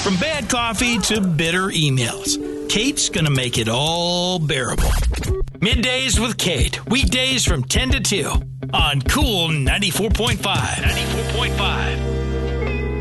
From bad coffee to bitter emails, Kate's going to make it all bearable. Middays with Kate, weekdays from 10 to 2 on Cool 94.5. 94.5.